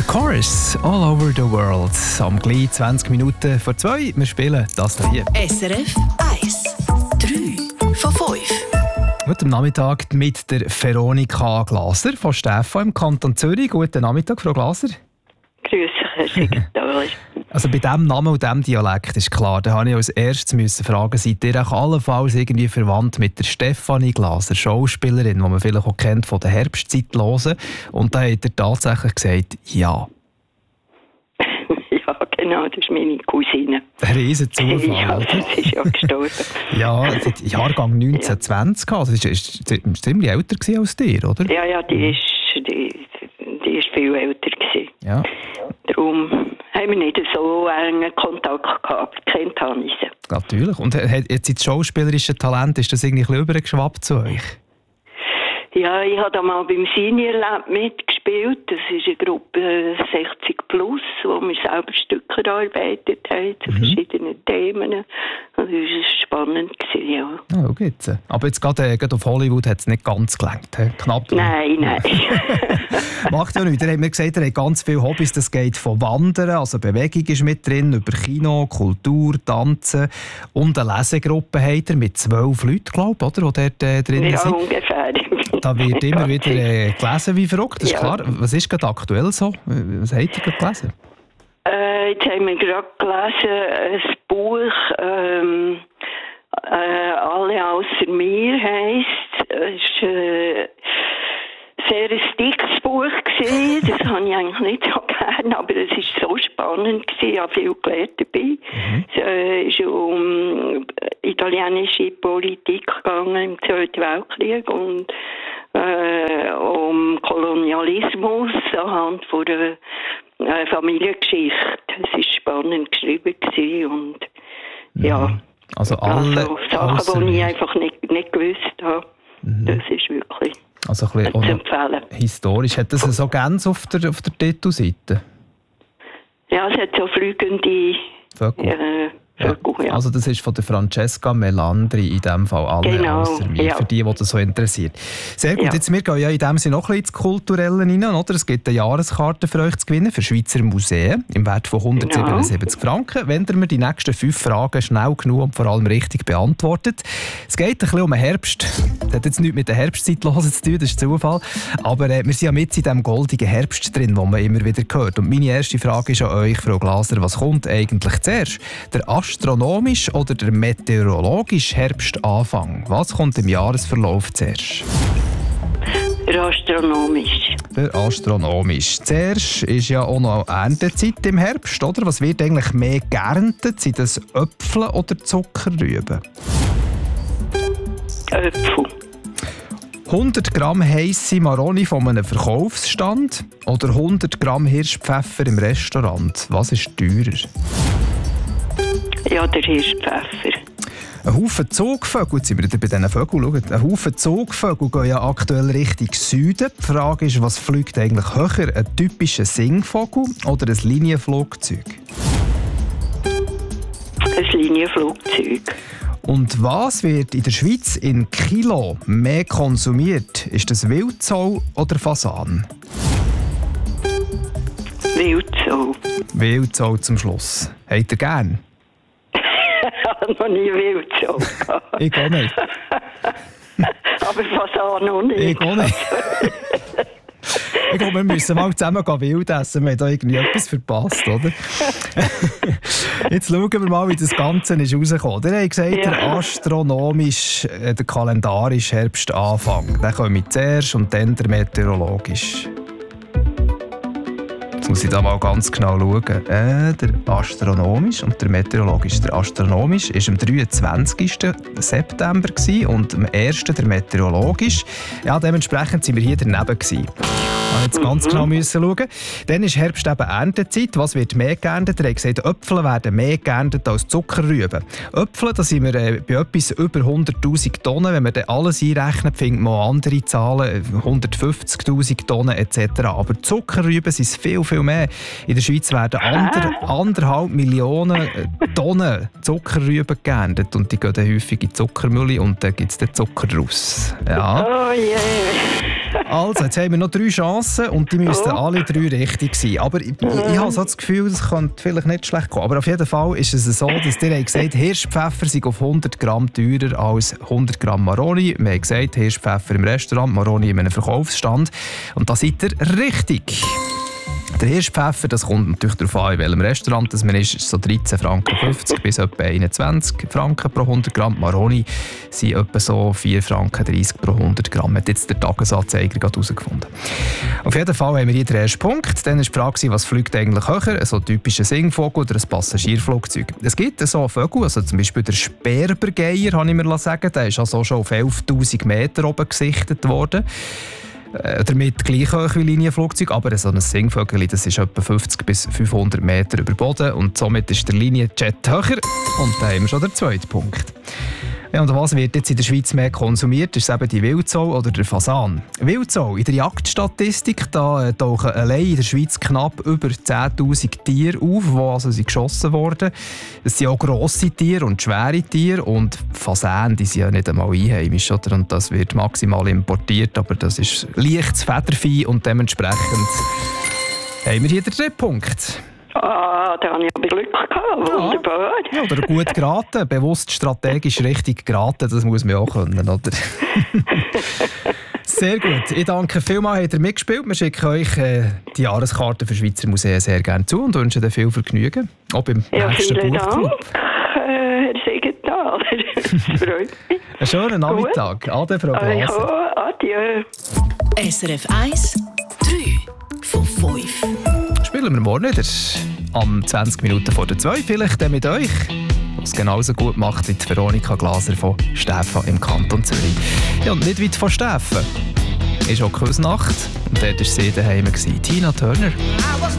Chorus, All Over the World. Am gleich 20 Minuten vor 2. Wir spielen das hier. SRF 1. 3 von 5. Guten Nachmittag mit der Veronika Glaser von Steffo im Kanton Zürich. Guten Nachmittag, Frau Glaser. Grüß dich, Herr Sekretär. Also bei diesem Namen und diesem Dialekt ist klar, da musste ich als erstes fragen, seid ihr auch allenfalls irgendwie verwandt mit der Stefanie Glaser, Schauspielerin, die man vielleicht auch kennt von den Herbstzeitlosen? Und da hat er tatsächlich gesagt, ja. Ja, genau, das ist meine Cousine. Ein riesen Zufall, ja, oder? sie ist ja gestorben. Ja, Jahrgang 1920, also sie war ziemlich älter als dir, oder? Ja, die ist viel älter gewesen. Ja. Darum haben wir nicht so engen Kontakt gehabt. Kennt habe ich sie. Natürlich. Und jetzt das schauspielerische Talent, ist das irgendwie übergeschwappt zu euch? Ja, ich habe da mal beim Senior Lab mitgespielt. Das ist eine Gruppe 60 plus, wo wir selber Stücke erarbeitet haben zu verschiedenen Themen. Und das war spannend, ja. Oh, geht's. Aber jetzt gerade auf Hollywood hat es nicht ganz gelangt. Knapp. Nein. Macht ja nichts. Ihr habt mir gesagt, ihr habt ganz viele Hobbys. Das geht von Wandern, also Bewegung ist mit drin, über Kino, Kultur, Tanzen und eine Lesegruppe habt ihr mit 12 Leuten, glaube ich, oder, die dort drin sind. Ja, ungefähr. Da wird immer wieder gelesen wie verrückt, das ist klar. Was ist gerade aktuell so? Was habt ihr gerade gelesen? Jetzt haben wir gerade gelesen, ein Buch, «Alle ausser mir» heisst. Es war sehr ein dickes Buch gewesen. Das habe ich eigentlich nicht so gerne, aber es war so spannend gewesen. Ich habe viel gelernt dabei. Es ist um italienische Politik gegangen im Zweiten Weltkrieg und um Kolonialismus anhand von der Familiengeschichte. Es war spannend geschrieben gewesen und ja. Also Sachen, die ich einfach nicht gewusst habe. Das ist wirklich also ein bisschen zu empfehlen. Historisch. Hat das so ganz auf der Titelseite? Ja, es hat so fliegende Vögel. Ja. Also das ist von der Francesca Melandri in dem Fall alle ausser mir, für die das so interessiert. Sehr gut, jetzt wir gehen ja in dem Sinne noch ein bisschen ins Kulturelle rein, oder? Es gibt eine Jahreskarte für euch zu gewinnen, für Schweizer Museen, im Wert von 177 Franken, wenn ihr mir die nächsten 5 Fragen schnell genug und vor allem richtig beantwortet. Es geht ein bisschen um den Herbst. Das hat jetzt nichts mit der Herbstzeitlose zu tun, das ist Zufall. Aber wir sind ja mit in diesem goldigen Herbst drin, den man immer wieder hört. Und meine erste Frage ist an euch, Frau Glaser, was kommt eigentlich zuerst? Der astronomisch oder der meteorologische Herbstanfang? Was kommt im Jahresverlauf zuerst? Der astronomisch. Der astronomisch. Zuerst ist ja auch noch Erntezeit im Herbst, oder? Was wird eigentlich mehr geerntet? Sind das Äpfel oder Zuckerrüben? Äpfel. 100 Gramm heisse Maroni von einem Verkaufsstand oder 100 Gramm Hirschpfeffer im Restaurant? Was ist teurer? Ja, der Hirschpfeffer. Ein Haufen Zugvögel, jetzt sind wir wieder bei diesen Vögeln, ein Haufen Zugvögel gehen ja aktuell Richtung Süden. Die Frage ist, was fliegt eigentlich höher, ein typischer Singvogel oder ein Linienflugzeug? Ein Linienflugzeug. Und was wird in der Schweiz in Kilo mehr konsumiert? Ist das Wildsau oder Fasan? Wildsau. Wildsau zum Schluss. Habt ihr gern? Ich habe noch nie Wildsau gehabt. Ich auch nicht. Aber Fasan noch nicht. Ich auch nicht. Ich glaube, wir müssen mal zusammen wild essen. Wir haben da irgendwie etwas verpasst, oder? Jetzt schauen wir mal, wie das Ganze ist rausgekommen. Ihr habt gesagt, der astronomisch, der kalendarisch Herbstanfang. Den kommen wir zuerst und dann der meteorologisch. Jetzt muss ich da mal ganz genau schauen. Der astronomisch und der meteorologisch. Der astronomisch war am 23. September und am 1. der meteorologisch. Ja, dementsprechend waren wir hier daneben gewesen. Jetzt ganz genau müssen schauen. Dann ist Herbst eben Erntezeit. Was wird mehr geerntet? Er hat gesagt, Äpfel werden mehr geerntet als Zuckerrüben. Äpfel, da sind wir bei etwas über 100'000 Tonnen. Wenn man dann alles einrechnet, findet man andere Zahlen, 150'000 Tonnen etc. Aber Zuckerrüben sind es viel, viel mehr. In der Schweiz werden 1,5 Millionen Tonnen Zuckerrüben geerntet. Und die gehen dann häufig in die Zuckermühle und dann gibt es den Zucker raus. Ja. Oh je. Also, jetzt haben wir noch 3 Chancen und die müssten alle 3 richtig sein. Aber ich habe so das Gefühl, es könnte vielleicht nicht schlecht kommen. Aber auf jeden Fall ist es so, dass ihr gesagt habt, Hirschpfeffer sei auf 100 Gramm teurer als 100 Gramm Maroni. Wir haben gesagt, Hirschpfeffer im Restaurant, Maroni in einem Verkaufsstand. Und da seid ihr richtig. Der Hirschpfeffer, das kommt natürlich darauf an, in welchem Restaurant das man ist so 13,50 Franken bis etwa 21 Franken pro 100 Gramm. Maroni sind etwa so 4,30 Franken pro 100 Gramm. Hat jetzt der Tagesanzeiger gerade herausgefunden. Auf jeden Fall haben wir hier den ersten Punkt. Dann war die Frage, was fliegt eigentlich höher? So ein typischer Singvogel oder ein Passagierflugzeug. Es gibt so Vögel, also zum Beispiel der Sperbergeier, habe ich mir sagen. Der ist also schon auf 11'000 Meter oben gesichtet worden. Damit gleich hoch wie Linienflugzeug, aber so ein Singvögel, das ist etwa 50 bis 500 Meter über Boden und somit ist der Linienjet höher. Und da haben wir schon den zweiten Punkt. Ja, und was wird jetzt in der Schweiz mehr konsumiert? Ist es eben die Wildsau oder der Fasan? Wildsau, in der Jagdstatistik, da tauchen allein in der Schweiz knapp über 10'000 Tiere auf, die also sind geschossen wurden. Es sind auch grosse Tiere und schwere Tiere und Fasan, die sind ja nicht einmal einheimisch, oder? Und das wird maximal importiert, aber das ist leichtes Federvieh und dementsprechend haben wir hier den dritten Punkt. Ah, da habe ich aber Glück gehabt. Wunderbar. Ja, oder gut geraten, bewusst strategisch richtig geraten, das muss man auch können, oder? Sehr gut. Ich danke vielmals, habt ihr mitgespielt. Wir schicken euch die Jahreskarte für Schweizer Museen sehr gerne zu und wünschen dir viel Vergnügen. Auch beim nächsten Buchclub. Herr Siegenthaler. Das freut mich. Einen schönen Nachmittag. Ade, Frau Glaser. Adieu. SRF 1, 3 von 5. Spielen wir morgen wieder. Am 20 Minuten vor der 2 vielleicht dann mit euch. Was genauso gut macht wie die Veronika Glaser von Stäfa im Kanton Zürich. Ja, und nicht weit von Stäfa ist auch Küsnacht. Und dort war sie daheim, Tina Turner.